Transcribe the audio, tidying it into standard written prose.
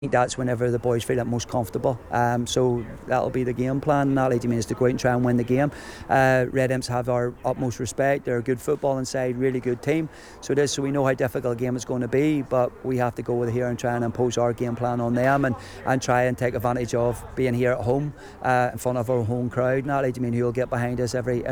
think that's whenever the boys feel most comfortable. So that'll be the game plan. Natalie is to go out and try and win the game. Red Imps have our utmost respect. They're a good footballing side, really good team. So we know how difficult a game it's going to be, but we have to go with here and try and impose our game plan on them and try and take advantage of being here at home in front of our home crowd. Natalie who will get behind us every